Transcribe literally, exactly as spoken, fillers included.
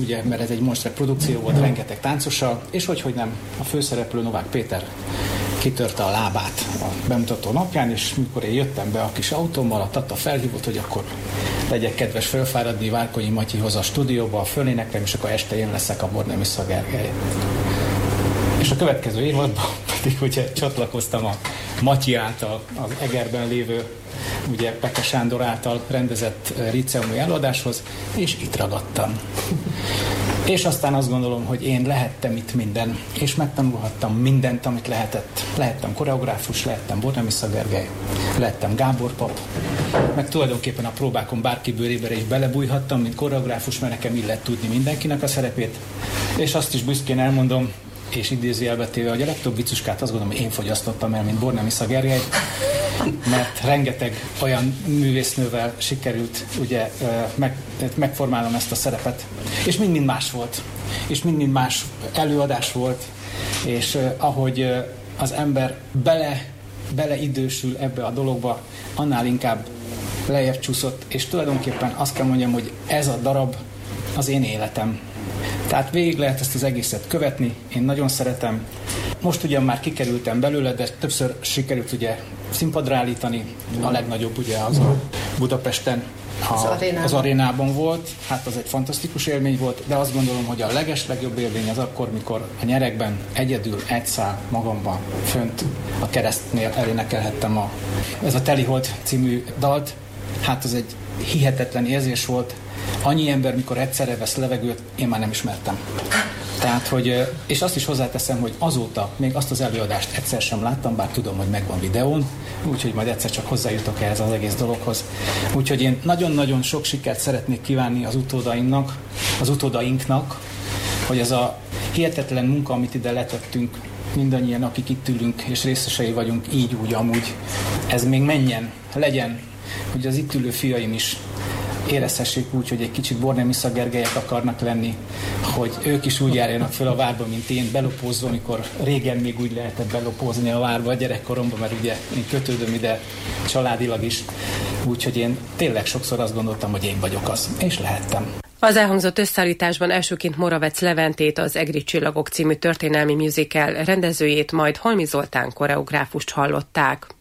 ugye, mert ez egy monster produkció volt, rengeteg táncossal, és hogy, hogy nem, a főszereplő Novák Péter kitörte a lábát a bemutató napján, és mikor én jöttem be a kis autómmal, a Tata felhívott, hogy akkor legyek kedves felfáradni Várkonyi Matyihoz a stúdióba, föléneklem, és akkor este én leszek a Bornemisza Gergely. És a következő évadban pedig ugye csatlakoztam a Matyi által, az Egerben lévő, ugye Peke Sándor által rendezett líceumi előadáshoz, és itt ragadtam. És aztán azt gondolom, hogy én lehettem itt minden, és megtanulhattam mindent, amit lehetett. Lehettem koreográfus, lehettem Bornemisza Gergely, lehettem Gábor pap, meg tulajdonképpen a próbákon bárki bőrébe is belebújhattam, mint koreográfus, mert nekem illett tudni mindenkinek a szerepét, és azt is büszkén elmondom, és idézőjelbe téve, hogy a legtöbb vicuskát azt gondolom, hogy én fogyasztottam el, mint Bornemisza Gergely, mert rengeteg olyan művésznővel sikerült ugye meg, megformálnom ezt a szerepet. És mind-mind más volt. És mind-mind más előadás volt, és ahogy az ember bele, beleidősül ebbe a dologba, annál inkább lejjebb csúszott, és tulajdonképpen azt kell mondjam, hogy ez a darab az én életem. Tehát végig lehet ezt az egészet követni, én nagyon szeretem. Most ugyan már kikerültem belőle, de többször sikerült ugye színpadra állítani. A legnagyobb ugye az a Budapesten, a, az, arénában. az arénában volt. Hát az egy fantasztikus élmény volt, de azt gondolom, hogy a leges legjobb élmény az akkor, mikor a nyerekben egyedül egy szál magamban fönt a keresztnél elénekelhettem a, ez a Telihold című dalt. Hát az egy hihetetlen érzés volt. Annyi ember, mikor egyszerre vesz levegőt, én már nem ismertem. Tehát, hogy, és azt is hozzáteszem, hogy azóta még azt az előadást egyszer sem láttam, bár tudom, hogy megvan videón, úgyhogy majd egyszer csak hozzájutok ehhez az egész dologhoz. Úgyhogy én nagyon-nagyon sok sikert szeretnék kívánni az utódaimnak, az utódainknak, hogy ez a hihetetlen munka, amit ide letettünk, mindannyian, akik itt ülünk és részesei vagyunk, így, úgy, amúgy, ez még menjen, legyen, hogy az itt ülő fiaim is érezhessék úgy, hogy egy kicsit Bornemisza Gergelyek akarnak lenni, hogy ők is úgy járjanak föl a várba, mint én, belopózva, amikor régen még úgy lehetett belopózni a várba a gyerekkoromban, mert ugye én kötődöm ide családilag is, úgyhogy én tényleg sokszor azt gondoltam, hogy én vagyok az, és lehettem. Az elhangzott összeállításban elsőként Moravec Leventét, az Egri Csillagok című történelmi musical rendezőjét, majd Halmi Zoltán koreográfust hallották.